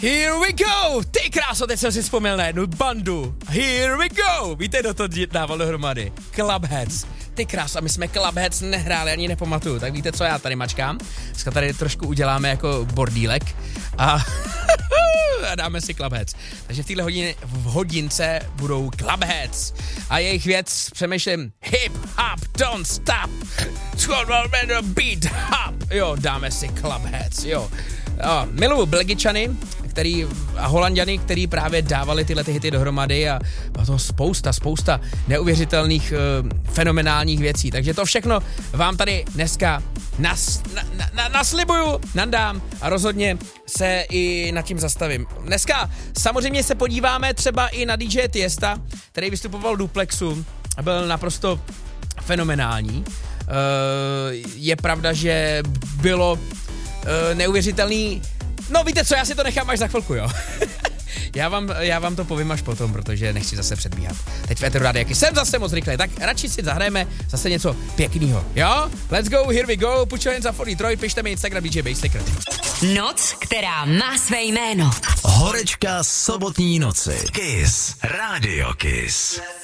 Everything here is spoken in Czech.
Here we go! Ty kráso, teď jsem si vzpomněl na jednu bandu. Here we go! Víte, kdo to dával dohromady? Clubheads. Ty kráso, a my jsme Clubheads nehráli, ani nepamatuju. Tak víte, co já tady mačkám? Dneska tady trošku uděláme jako bordílek a dáme si Clubheads. Takže v téhle hodince budou Clubheads. A jejich věc přemýšlím hip hop, don't stop. Beat hop. Jo, dáme si Clubheads, jo. Miluju Belgičany a Holanďany, který právě dávali tyhle ty hity dohromady a bylo toho spousta neuvěřitelných fenomenálních věcí. Takže to všechno vám tady dneska naslibuju, nandám a rozhodně se i nad tím zastavím. Dneska samozřejmě se podíváme třeba i na DJ Tiesta, který vystupoval v Duplexu a byl naprosto fenomenální. Je pravda, že bylo neuvěřitelný. No víte co, já si to nechám až za chvilku, jo. já vám to povím až potom, protože nechci zase předbíhat. Teď v éteru Rádia Kiss jsem zase moc rychle, tak radši si zahrajeme zase něco pěknýho, jo? Let's go, here we go, put your hands up for Detroit, pište mi Instagram DJ Basslicker. Noc, která má své jméno. Horečka sobotní noci. Kiss, Rádio Kiss.